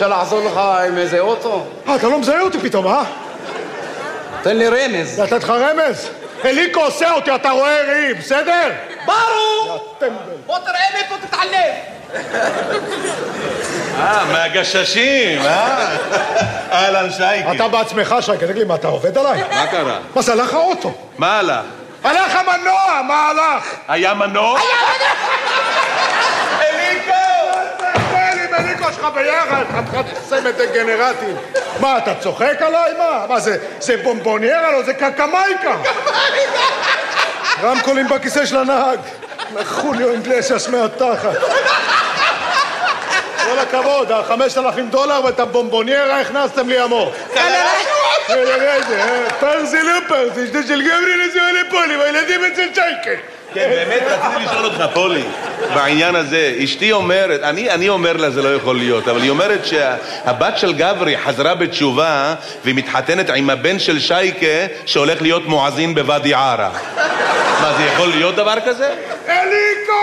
אפשר לעזור לך עם איזה אוטו? אתה לא מזהה אותי פתאום, אה? תן לי רמז. לתת לך רמז? אליקו עושה אותי, אתה רואה ראי, בסדר? ברור! בוא תראה מפה תתעלם. מהגששים, אהלן שייקי. אתה בעצמך, שייקי, תגיד לי, מה, אתה עובד עליי? מה קרה? מה זה, הלך האוטו? מה הלך? הלך המנוע, מה הלך? היה מנוע? אליקו! עם אליקו שלך ביחד, חתיכת סמת דגנרטים. מה, אתה צוחק עליי? מה, זה בומבוניירה? לא, זה קקמייקה. רמקולים בכיסא של הנהג. חוליו אינגלסיאס מהתחת. כל הכבוד, $5,000 ואת הבומבוניירה הכנסתם לי עמוק. פרזי לא פרזי, שדה של גברי נזוה לפולי, והילדים אצל שייקה. כן, באמת רציתי לשאול אותך, פולי, בעניין הזה. אשתי אומרת, אני אומר לה זה לא יכול להיות, אבל היא אומרת שהבת של גברי חזרה בתשובה והיא מתחתנת עם הבן של שייקה שהולך להיות מואזין בוואדי ערה. מה, זה יכול להיות דבר כזה? אליקו!